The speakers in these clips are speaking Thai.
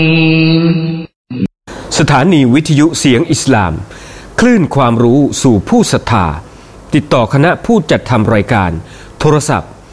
สถานีวิทยุเสียงอิสลามคลื่นความรู้สู่ผู้ศรัทธาติดต่อคณะผู้จัดทำรายการโทรศัพท์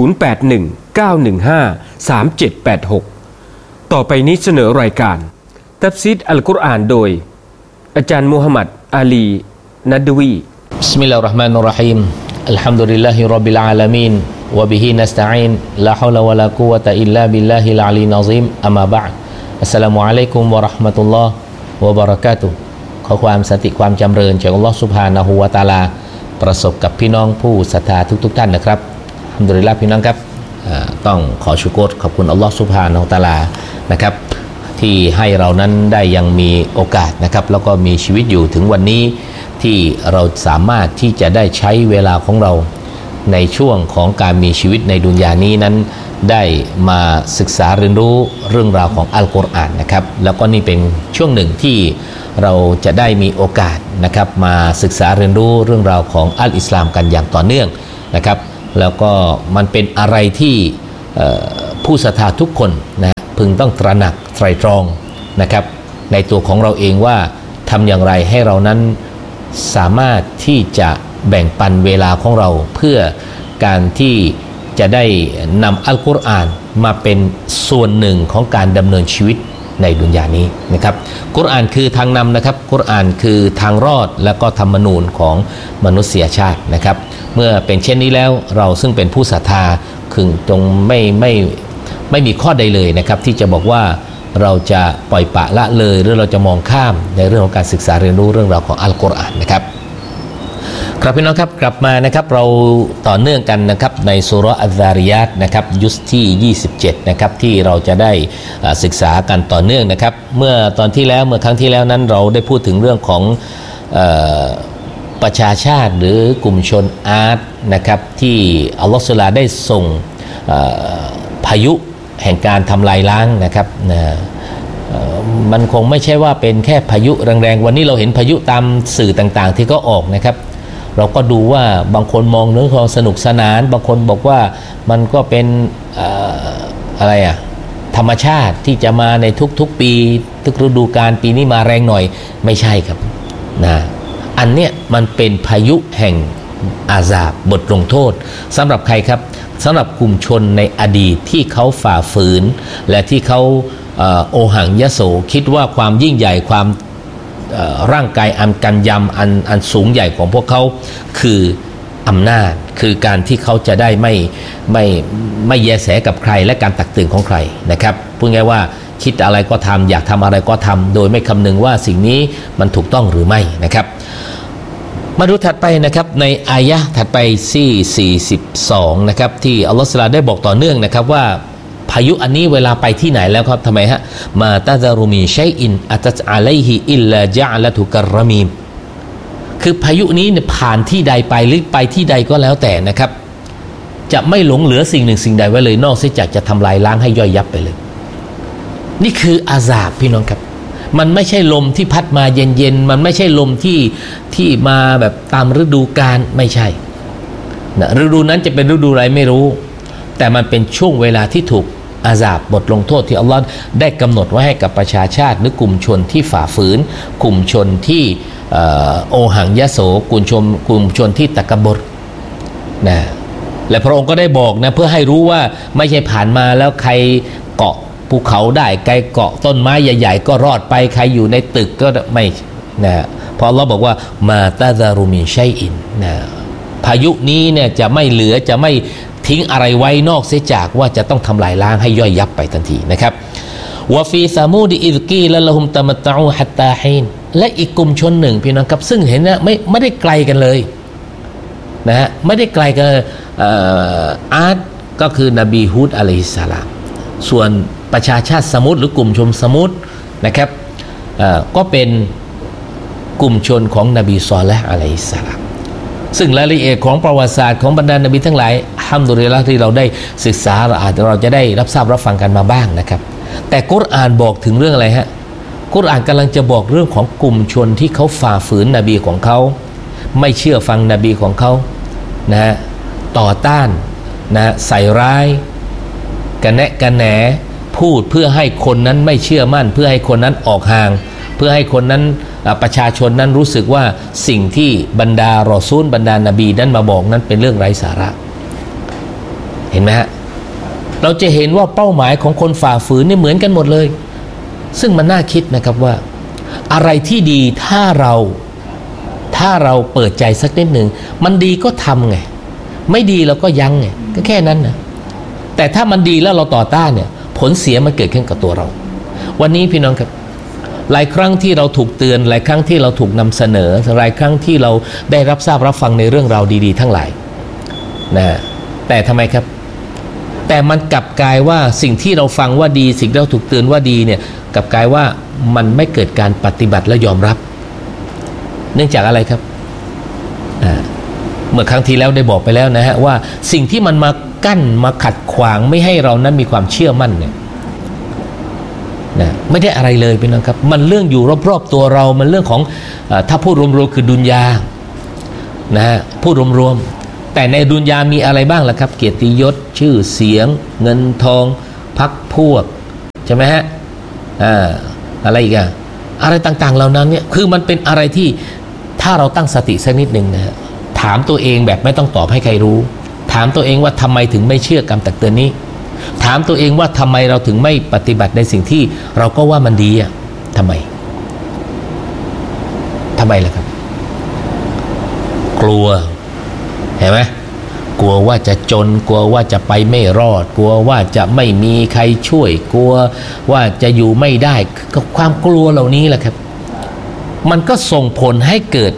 0819153786ต่อไปนี้เสนอรายการตัฟซีรอัลกุรอานโดยอาจารย์มูฮัมหมัดอาลีนัดวีบิสมิลลาฮิรเราะห์มานิรเราะฮีมอัลฮัมดุลิลลาฮิร็อบบิลอาลามีนวะบิฮินัสตะอีนลาฮาวละวะลากุวะตะอิลลาบิลลาฮิลอะลียอะซีมอัมมาบะอ์อัสสลามุอะลัยกุมวะเราะห์มะตุลลอฮ์วะบะเราะกาตุฮ์ขอความสันติความจำเริญจากอัลเลาะห์ซุบฮานะฮูวะตะอาลาประสบกับพี่น้องผู้ศรัทธาทุกท่านนะครับอัลฮัมดุลิลลาห์พี่น้องครับต้องขอชุกรขอบคุณอัลเลาะห์ซุบฮานะฮูวะตะอาลานะครับที่ให้เรานั้นได้ยังมีโอกาสนะครับแล้วก็มีชีวิตอยู่ถึงวันนี้ที่เราสามารถที่จะได้ใช้เวลาของเราในช่วงของการมีชีวิตในดุนยานี้นั้นได้มาศึกษาเรียนรู้เรื่องราวของอัลกุรอานนะครับแล้วก็นี่เป็นช่วงหนึ่งที่เราจะได้มีโอกาสนะครับมาศึกษาเรียนรู้เรื่องราวของอัลอิสลามกันอย่างต่อเนื่องนะครับแล้วก็มันเป็นอะไรที่ผู้ศรัทธาทุกคนนะพึงต้องตระหนักไตรตรองนะครับในตัวของเราเองว่าทำอย่างไรให้เรานั้นสามารถที่จะแบ่งปันเวลาของเราเพื่อการที่จะได้นำอัลกุรอานมาเป็นส่วนหนึ่งของการดำเนินชีวิตในดุนยานี้นะครับกุรอานคือทางนำนะครับกุรอานคือทางรอดและก็ธรรมนูญของมนุษยชาตินะครับเมื่อเป็นเช่นนี้แล้วเราซึ่งเป็นผู้ศรัทธาพึงจงไม่มีข้อใดเลยนะครับที่จะบอกว่าเราจะปล่อยปละละเลยหรือเราจะมองข้ามในเรื่องของการศึกษาเรียนรู้เรื่องราวของอัลกุรอานนะครับครับพี่น้องครับกลับมานะครับเราต่อเนื่องกันนะครับในซูเราะห์อัซซาริยาตนะครับยุสที่27นะครับที่เราจะได้ศึกษากันต่อเนื่องนะครับเมื่อครั้งที่แล้วนั้นเราได้พูดถึงเรื่องของประชาชาติหรือกลุ่มชนอาร์ตนะครับที่อัลลอฮฺซุบฮานะฮูวะตะอาลาได้ส่งพายุแห่งการทำลายล้างนะครับมันคงไม่ใช่ว่าเป็นแค่พายุแรงๆวันนี้เราเห็นพายุตามสื่อต่างๆที่ก็ออกนะครับเราก็ดูว่าบางคนมองเรื่องของสนุกสนานบางคนบอกว่ามันก็เป็นธรรมชาติที่จะมาในทุกๆปีทุกฤดูกาลปีนี้มาแรงหน่อยไม่ใช่ครับนะอันเนี้ยมันเป็นพายุแห่งอาซาบบทลงโทษสำหรับใครครับสำหรับกลุ่มชนในอดีตที่เขาฝ่าฝืนและที่เขาโอหังยโสคิดว่าความยิ่งใหญ่ความร่างกายอันกันยำอันสูงใหญ่ของพวกเขาคืออำนาจคือการที่เขาจะได้ไม่แยแสกับใครและการตักเตือนของใครนะครับพูดง่ายว่าคิดอะไรก็ทำอยากทำอะไรก็ทำโดยไม่คำนึงว่าสิ่งนี้มันถูกต้องหรือไม่นะครับมาดูถัดไปนะครับในอายะห์ถัดไปที่42นะครับที่อัลลอฮฺซุบฮานะฮูวะตะอาลาได้บอกต่อเนื่องนะครับว่าพายุอันนี้เวลาไปที่ไหนแล้วครับทำไมฮะมาตะซารุมิชัยอินอัตอะลัยฮิอิลลาญะอะละตุกัรรมีมคือพายุนี้เนี่ยผ่านที่ใดไปหรือไปที่ใดก็แล้วแต่นะครับจะไม่หลงเหลือสิ่งหนึ่งสิ่งใดไว้เลยนอกจากจะทำลายล้างให้ย่อยยับไปเลยนี่คืออาซาบพี่น้องครับมันไม่ใช่ลมที่พัดมาเย็นๆมันไม่ใช่ลมที่มาแบบตามฤดูกาลไม่ใช่นะฤดูนั้นจะเป็นฤดูอะไรไม่รู้แต่มันเป็นช่วงเวลาที่ถูกอาซาบบทลงโทษที่อัลลอฮ์ได้กำหนดไว้ให้กับประชาชาติหรือกลุ่มชนที่ฝ่าฝืนกลุ่มชนที่โอหังยโสกลุ่มชนที่ตะกบรนะและพระองค์ก็ได้บอกนะเพื่อให้รู้ว่าไม่ใช่ผ่านมาแล้วใครเกาะภูเขาได้ใครเกาะต้นไม้ใหญ่ๆก็รอดไปใครอยู่ในตึกก็ไม่นะเพราะอัลลอฮ์บอกว่ามาตะซารุมิชัยอินนะพายุนี้เนี่ยจะไม่เหลือจะไม่ทิ้งอะไรไว้นอกเสียจากว่าจะต้องทำลายล้างให้ย่อยยับไปทันทีนะครับวะฟีซามูดอิซกีละละฮุมตะมัตตะอูฮัตตาฮีนและอีกกลุ่มชนหนึ่งพี่น้องครับซึ่งเห็นนะไม่ได้ไกลกันเลยนะฮะไม่ได้ไกลกันอาดก็คือนบีฮูดอะลัยฮิสสลามส่วนประชาชาติสมุทรหรือกลุ่มชนสมุทรนะครับก็เป็นกลุ่มชนของนบีศอลิฮ์อะลัยฮิสสลามซึ่งรายละเอียดของประวัติศาสตร์ของบรรดานบีทั้งหลายอัลฮัมดุลิลละห์ที่เราได้ศึกษาเราจะได้รับทราบรับฟังกันมาบ้างนะครับแต่กุรอานบอกถึงเรื่องอะไรฮะกุรอานกำลังจะบอกเรื่องของกลุ่มชนที่เขาฝ่าฝืนนบีของเขาไม่เชื่อฟังนบีของเขานะฮะต่อต้านนะใส่ร้ายกระแนะกระแหนพูดเพื่อให้คนนั้นไม่เชื่อมั่นเพื่อให้คนนั้นออกห่างเพื่อให้คนนั้นประชาชนนั้นรู้สึกว่าสิ่งที่บรรดารอซูลบรรดานบีนั้นมาบอกนั้นเป็นเรื่องไร้สาระเห็นไหมฮะเราจะเห็นว่าเป้าหมายของคนฝ่าฝืนนี่เหมือนกันหมดเลยซึ่งมันน่าคิดนะครับว่าอะไรที่ดีถ้าเราเปิดใจสักนิดหนึ่งมันดีก็ทำไงไม่ดีเราก็ยั้งไงก็แค่นั้นนะแต่ถ้ามันดีแล้วเราต่อต้านเนี่ยผลเสียมันเกิดขึ้นกับตัวเราวันนี้พี่น้องครับหลายครั้งที่เราถูกเตือนหลายครั้งที่เราถูกนำเสนอหลายครั้งที่เราได้รับทราบรับฟังในเรื่องราวดีๆทั้งหลายนะแต่ทำไมครับแต่มันกลับกลายว่าสิ่งที่เราฟังว่าดีสิ่งที่เราถูกเตือนว่าดีเนี่ยกลับกลายว่ามันไม่เกิดการปฏิบัติและยอมรับเนื่องจากอะไรครับเมื่อครั้งที่แล้วได้บอกไปแล้วนะฮะว่าสิ่งที่มันมากั้นมาขัดขวางไม่ให้เรานั้นมีความเชื่อมั่นเนี่ยนะไม่ได้อะไรเลยพี่น้องครับมันเรื่องอยู่รอบๆตัวเรามันเรื่องของถ้าพูดรวมๆคือดุนยานะฮะพูดรวมๆแต่ในดุนยามีอะไรบ้างล่ะครับเกียรติยศชื่อเสียงเงินทองพรรคพวกใช่ไหมฮะอะไรอีกอะอะไรต่างๆเหล่านั้นเนี่ยคือมันเป็นอะไรที่ถ้าเราตั้งสติสักนิดหนึ่งนะฮะถามตัวเองแบบไม่ต้องตอบให้ใครรู้ถามตัวเองว่าทำไมถึงไม่เชื่อคำตักเตือนนี้ถามตัวเองว่าทำไมเราถึงไม่ปฏิบัติในสิ่งที่เราก็ว่ามันดีอ่ะทำไมล่ะครับกลัวเห็นไหมกลัวว่าจะจนกลัวว่าจะไปไม่รอดกลัวว่าจะไม่มีใครช่วยกลัวว่าจะอยู่ไม่ได้กับความกลัวเหล่านี้แหละครับมันก็ส่งผลให้เกิด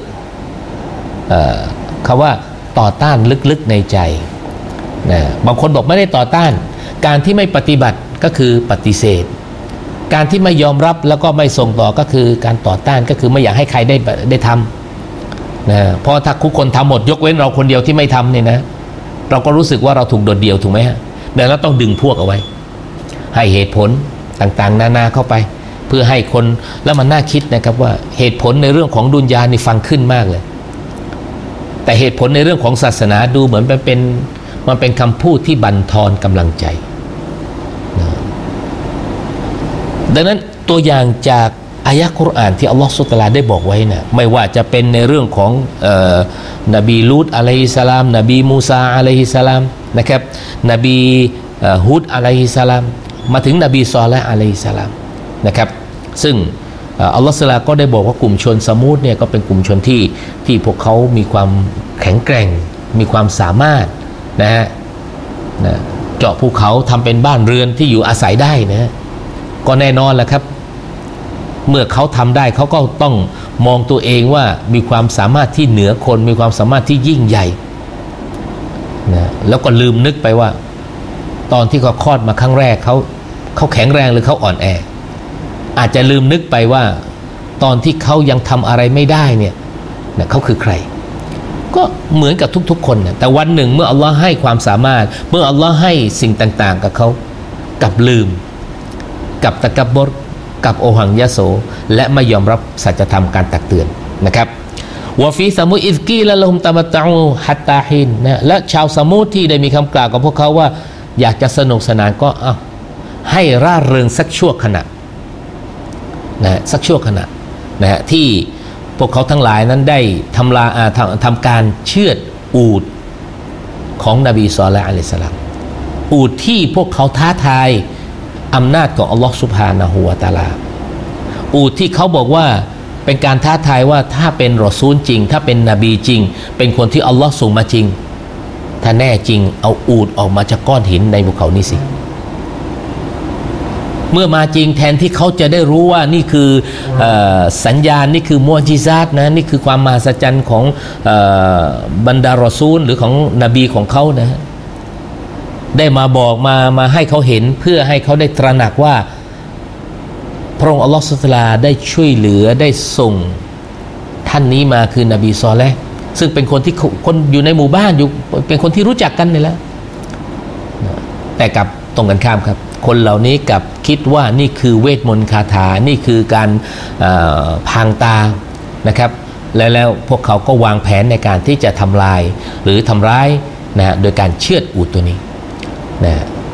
คำว่าต่อต้านลึกๆในใจนะบางคนบอกไม่ได้ต่อต้านการที่ไม่ปฏิบัติก็คือปฏิเสธการที่ไม่ยอมรับแล้วก็ไม่ส่งต่อก็คือการต่อต้านก็คือไม่อยากให้ใครได้ทำนะเพราะถ้าทุกคนทำหมดยกเว้นเราคนเดียวที่ไม่ทำเนี่ยนะเราก็รู้สึกว่าเราถูกโดดเดี่ยวถูกไหมฮะดังนั้นต้องดึงพวกเอาไว้ให้เหตุผลต่างๆนานาเข้าไปเพื่อให้คนแล้วมันน่าคิดนะครับว่าเหตุผลในเรื่องของดุนยานี่ฟังขึ้นมากเลยแต่เหตุผลในเรื่องของศาสนาดูเหมือนมันเป็นคำพูดที่บั่นทอนกำลังใจนะดังนั้นตัวอย่างจากอายะห์กุรอานที่อัลลอฮฺซุบฮานะฮูวะตะอาลาได้บอกไว้นะไม่ว่าจะเป็นในเรื่องของนบีลูตอะลัยฮิสสลามนบีมูซาอะลัยฮิสสลามนะครับนบีฮุดอะลัยฮิสสลามมาถึงนบีซอลิฮ์อะลัยฮิสสลามนะครับซึ่งอัลลอฮฺซุบฮานะฮูวะตะอาลาก็ได้บอกว่ากลุ่มชนสมูดเนี่ยก็เป็นกลุ่มชนที่พวกเขามีความแข็งแกร่งมีความสามารถนะฮะเจาะภูเขาทำเป็นบ้านเรือนที่อยู่อาศัยได้นะก็แน่นอนแหละครับเมื่อเขาทำได้เขาก็ต้องมองตัวเองว่ามีความสามารถที่เหนือคนมีความสามารถที่ยิ่งใหญ่นะแล้วก็ลืมนึกไปว่าตอนที่เขาคลอดมาครั้งแรกเขาแข็งแรงหรือเขาอ่อนแออาจจะลืมนึกไปว่าตอนที่เขายังทำอะไรไม่ได้เนี่ยเขาคือใครก็เหมือนกับทุกๆคนนะแต่วันหนึ่งเมื่ออัลลอฮ์ให้ความสามารถเมื่ออัลลอฮ์ให้สิ่งต่างๆกับเขากับลืมกับตะกับบรกับโอหังยะโสและไม่ยอมรับสัจธรรมการตักเตือนนะครับวะฟีซามูอิซกีละละฮุมตะมัตตะอูฮัตตาฮินนะและชาวซามูดที่ได้มีคำกล่าวกับพวกเขาว่าอยากจะสนุกสนานก็ให้ร่าเริงสักชั่วขณะนะสักชั่วขณะนะที่พวกเขาทั้งหลายนั้นได้ทำการเชือดอูฐของนบีศ็อลิฮ์อะลัยฮิสสลามอูฐที่พวกเขาท้าทายอำนาจของอัลลอฮฺซุบฮานะฮูวะตะอาลาอูฐที่เขาบอกว่าเป็นการท้าทายว่าถ้าเป็นรอซูลจริงถ้าเป็นนบีจริงเป็นคนที่อัลลอฮฺส่งมาจริงถ้าแน่จริงเอาอูฐออกมาจากก้อนหินในภูเขานี้สิเมื่อมาจริงแทนที่เขาจะได้รู้ว่านี่คือสัญญาณนี่คือมุอ์ญิซาตนะนี่คือความมหัศจรรย์ของบรรดารอซูลหรือของนบีของเขานะได้มาบอกมาให้เขาเห็นเพื่อให้เขาได้ตระหนักว่าพระองค์อัลลอฮฺซุบฮานะฮูวะตะอาลาได้ช่วยเหลือได้ส่งท่านนี้มาคือนบีซอลิฮ์ซึ่งเป็นคนที่คนอยู่ในหมู่บ้านอยู่เป็นคนที่รู้จักกันนี่แหละแต่กับตรงกันข้ามครับคนเหล่านี้กับคิดว่านี่คือเวทมนต์คาถานี่คือการพรางตานะครับแล้วพวกเขาก็วางแผนในการที่จะทำลายหรือทำร้ายนะโดยการเชือดอูฐตัวนี้นะ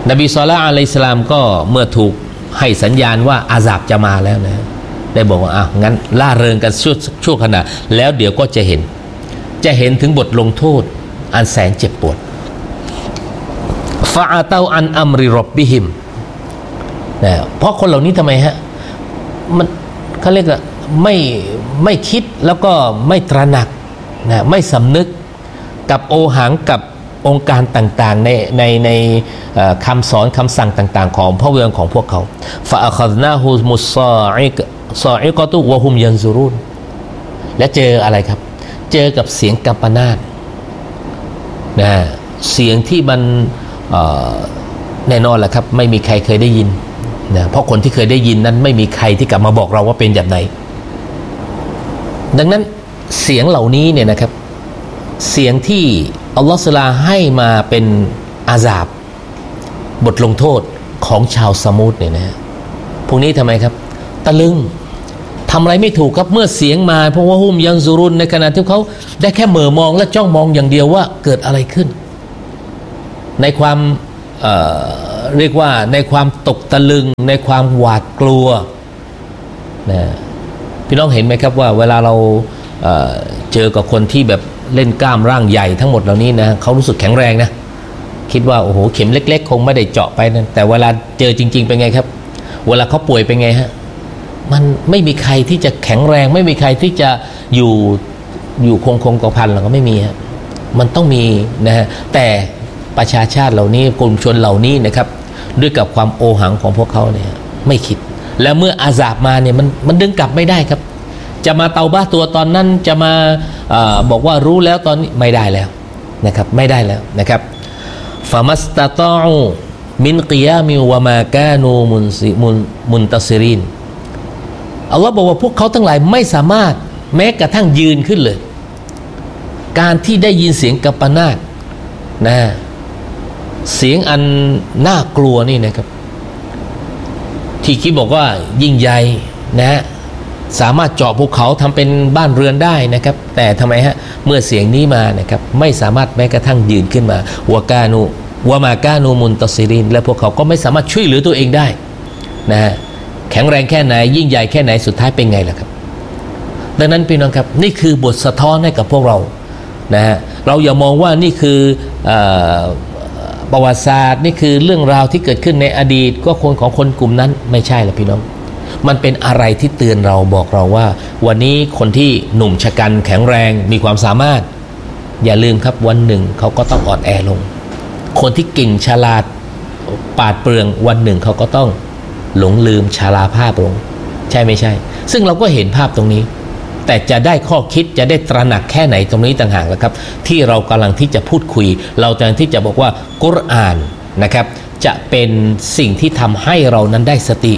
นบีศ็อลลัลลอฮุอะลัยฮิวะซัลลัมก็เมื่อถูกให้สัญญาณว่าอาซาบจะมาแล้วนะได้บอกว่างั้นล่าเริงกันชั่วขณะแล้วเดี๋ยวก็จะเห็นถึงบทลงโทษอันแสนเจ็บปวดฟาอาเตาอันอัมริรบบิฮิมนะเพราะคนเหล่านี้ทำไมฮะมันเขาเรียกว่าไม่คิดแล้วก็ไม่ตระหนักนะไม่สำนึกกับโอหังกับองค์การต่างๆในคำสอนคำสั่งต่างๆของพระเวรของพวกเขาฟาอัคซนาฮูมุสซออิกะตุวะฮุมยันซุรุนและเจออะไรครับเจอกับเสียงกัมปนาตนะเสียงที่มันแน่นอนแหละครับไม่มีใครเคยได้ยินนะเพราะคนที่เคยได้ยินนั้นไม่มีใครที่กลับมาบอกเราว่าเป็นแบบไหนดังนั้นเสียงเหล่านี้เนี่ยนะครับเสียงที่อัลลอฮฺซุบฮานะฮูวะตะอาลาให้มาเป็นอาซาบบทลงโทษของชาวสมุทรเนี่ยนะพวกนี้ทำไมครับตะลึงทำอะไรไม่ถูกครับเมื่อเสียงมาเพราะว่าฮุมยันซุรุนในขณะที่เขาได้แค่เหม่อมองและจ้องมองอย่างเดียวว่าเกิดอะไรขึ้นในความเรียกว่าในความตกตะลึงในความหวาดกลัวนะพี่น้องเห็นไหมครับว่าเวลาเราเจอกับคนที่แบบเล่นกล้ามร่างใหญ่ทั้งหมดเหล่านี้นะเขารู้สึกแข็งแรงนะคิดว่าโอ้โหเข็มเล็กๆคงไม่ได้เจาะไปนะแต่เวลาเจอจริงๆเป็นไงครับเวลาเขาป่วยเป็นไงฮะมันไม่มีใครที่จะแข็งแรงไม่มีใครที่จะอยู่คงกระพันหรอกก็ไม่มีฮะมันต้องมีนะฮะแต่ประชาชาติเหล่านี้กลุ่มชนเหล่านี้นะครับด้วยกับความโอหังของพวกเขาเนี่ยไม่คิดแล้วเมื่ออาซาบมาเนี่ยมันดึงกลับไม่ได้ครับจะมาเตาบ้าตัวตอนนั้นจะมาบอกว่ารู้แล้วตอนนี้ไม่ได้แล้วนะครับไม่ได้แล้วนะครับฟามัสตะตอมินกิยามิวะมากานูมุนตัซิรินอัลลอฮ์บอกว่าพวกเขาทั้งหลายไม่สามารถแม้กระทั่งยืนขึ้นเลยการที่ได้ยินเสียงกัมปนาตนะเสียงอันน่ากลัวนี่นะครับที่คิดบอกว่ายิ่งใหญ่นะสามารถเจาะภูเขาทำเป็นบ้านเรือนได้นะครับแต่ทำไมฮะเมื่อเสียงนี้มานะครับไม่สามารถแม้กระทั่งยืนขึ้นมาวะมากานูมุนตัซิรินและพวกเขาก็ไม่สามารถช่วยเหลือตัวเองได้นะฮะแข็งแรงแค่ไหนยิ่งใหญ่แค่ไหนสุดท้ายเป็นไงล่ะครับดังนั้นพี่น้องครับนี่คือบทสะท้อนให้กับพวกเรานะฮะเราอย่ามองว่านี่คือประวัติศาสตร์นี่คือเรื่องราวที่เกิดขึ้นในอดีตก็คนของคนกลุ่มนั้นไม่ใช่ละพี่น้องมันเป็นอะไรที่เตือนเราบอกเราว่าวันนี้คนที่หนุ่มชะกันแข็งแรงมีความสามารถอย่าลืมครับวันหนึ่งเขาก็ต้องอ่อนแอลงคนที่เก่งฉลาดปราดเปรื่องวันหนึ่งเขาก็ต้องหลงลืมชราภาพลงใช่ไม่ใช่ซึ่งเราก็เห็นภาพตรงนี้แต่จะได้ข้อคิดจะได้ตระหนักแค่ไหนตรงนี้ต่างหากแล้วครับที่เรากำลังที่จะพูดคุยเรากำลังที่จะบอกว่ากุรอานนะครับจะเป็นสิ่งที่ทำให้เรานั้นได้สติ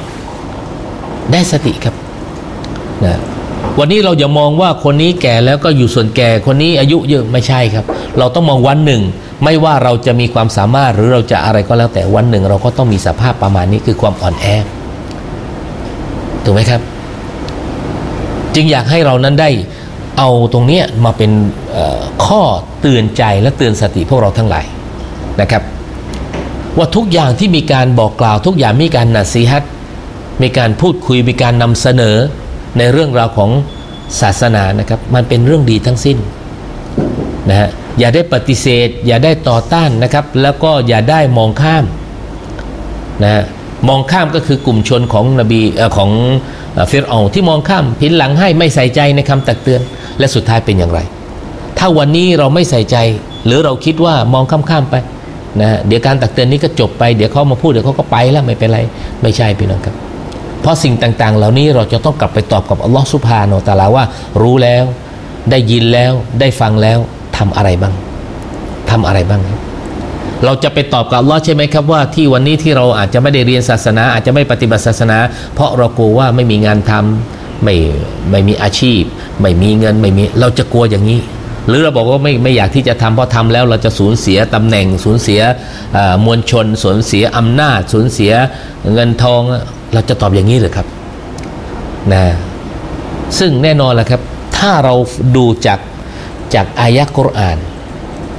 ครับนะวันนี้เราอย่ามองว่าคนนี้แก่แล้วก็อยู่ส่วนแก่คนนี้อายุเยอะไม่ใช่ครับเราต้องมองวันหนึ่งไม่ว่าเราจะมีความสามารถหรือเราจะอะไรก็แล้วแต่วันหนึ่งเราก็ต้องมีสภาพประมาณนี้คือความอ่อนแอถูกไหมครับจึงอยากให้เรานั้นได้เอาตรงนี้มาเป็นข้อเตือนใจและเตือนสติพวกเราทั้งหลายนะครับว่าทุกอย่างที่มีการบอกกล่าวทุกอย่างมีการนะซีฮัตมีการพูดคุยมีการนำเสนอในเรื่องราวของศาสนานะครับมันเป็นเรื่องดีทั้งสิ้นนะฮะอย่าได้ปฏิเสธอย่าได้ต่อต้านนะครับแล้วก็อย่าได้มองข้ามนะฮะมองข้ามก็คือกลุ่มชนของนบีของฟิรเอาที่มองข้ามผินหลังให้ไม่ใส่ใจในคำตักเตือนและสุดท้ายเป็นอย่างไรถ้าวันนี้เราไม่ใส่ใจหรือเราคิดว่ามองข้ามไปนะฮะเดี๋ยวการตักเตือนนี้ก็จบไปเดี๋ยวเขามาพูดเดี๋ยวเขาก็ไปแล้วไม่เป็นไรไม่ใช่พี่น้องครับเพราะสิ่งต่างๆเหล่านี้เราจะต้องกลับไปตอบกับอัลลอฮฺซุบฮานะฮูวะตะอาลาว่ารู้แล้วได้ยินแล้วได้ฟังแล้วทำอะไรบ้างเราจะไปตอบกับอัลลอฮ์ใช่ไหมครับว่าที่วันนี้ที่เราอาจจะไม่ได้เรียนศาสนาอาจจะไม่ปฏิบัติศาสนาเพราะเรากลัวว่าไม่มีงานทำไม่มีอาชีพไม่มีเงินไม่มีเราจะกลัวอย่างนี้หรือเราบอกว่าไม่อยากที่จะทำเพราะทำแล้วเราจะสูญเสียตำแหน่งสูญเสียมวลชนสูญเสียอำนาจสูญเสียเงินทองเราจะตอบอย่างนี้หรือครับนะซึ่งแน่นอนแหละครับถ้าเราดูจากอายะห์กุรอาน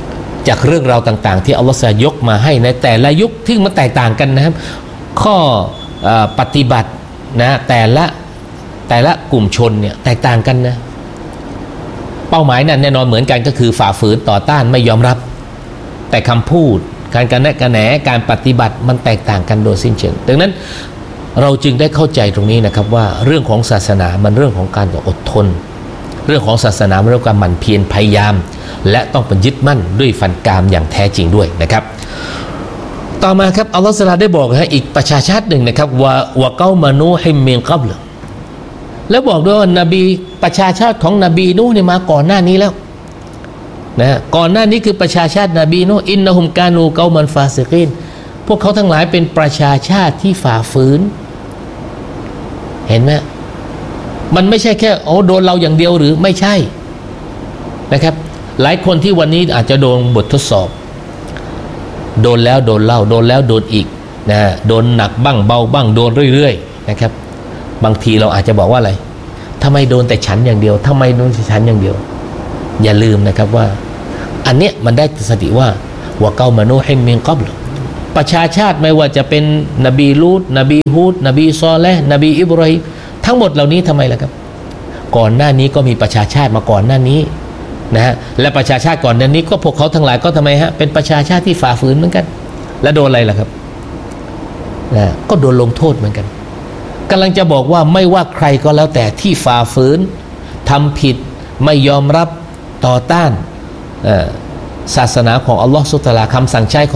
จากเรื่องราวต่างๆที่อัลลอฮฺยกมาให้ในแต่ละยุคที่มันแตกต่างกันนะครับข้อปฏิบัตินะแต่ละกลุ่มชนเนี่ยแตกต่างกันนะเป้าหมายนั้นแน่นอนเหมือนกันก็คือฝ่าฝืนต่อต้านไม่ยอมรับแต่คำพูดการกระแนะกระแหนการปฏิบัติมันแตกต่างกันโดยสิ้นเชิงดังนั้นเราจึงได้เข้าใจตรงนี้นะครับว่าเรื่องของศาสนามันเรื่องของการอดทนเรื่องของศาสนามันเรื่องการหมั่นเพียรพยายามและต้องเป็นยึดมั่นด้วยฟันกรามอย่างแท้จริงด้วยนะครับต่อมาครับอัลลอฮฺซุบฮานะฮูวะตะอาลาได้บอกให้อีกประชาชาติหนึ่งนะครับว่าเกามานูฮิมมินกับลแล้วบอกด้วยว่านบีประชาชาติของนบีนูเนี่ยมาก่อนหน้านี้แล้วนะก่อนหน้านี้คือประชาชาตินบีนูอินนะฮุมกานูเกามันฟาซิกีนพวกเขาทั้งหลายเป็นประชาชาติที่ฝ่าฝืนเห็นไหมมันไม่ใช่แค่โดนเราอย่างเดียวหรือไม่ใช่นะครับหลายคนที่วันนี้อาจจะโดนบททดสอบโดนแล้วโดนเล่าโดนแล้วโดนอีกนะโดนหนักบ้างเบาบ้างโดนเรื่อยๆนะครับบางทีเราอาจจะบอกว่าอะไรทำไมโดนแต่ฉันอย่างเดียวทำไมโดนแต่ฉันอย่างเดียวอย่าลืมนะครับว่าอันเนี้ยมันได้สติว่าเกามานูฮิมมินกับลประชาชาติไม่ว่าจะเป็นนบีลูตนบีฮูดนบีซอเลห์นบีอิบราฮิมทั้งหมดเหล่านี้ทำไมล่ะครับก่อนหน้านี้ก็มีประชาชาติมาก่อนหน้านี้นะฮะและประชาชาติก่อนหน้านี้ก็พวกเขาทั้งหลายก็ทำไมฮะเป็นประชาชาติที่ฝ่าฝืนเหมือนกันและโดนอะไรล่ะครับนะก็โดนลงโทษเหมือนกันกำลังจะบอกว่าไม่ว่าใครก็แล้วแต่ที่ฝ่าฝืนทำผิดไม่ยอมรับต่อต้านศาสนาของอัลลอฮฺซุบฮานะฮูวะตะอาลาคำสั่งใช้